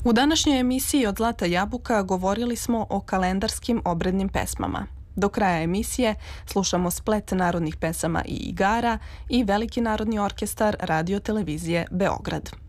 U današnjoj emisiji Od Zlata jabuka govorili smo o kalendarskim obrednim pesmama. Do kraja emisije slušamo splet narodnih pesama i igara i Veliki narodni orkestar Radio televizije Beograd.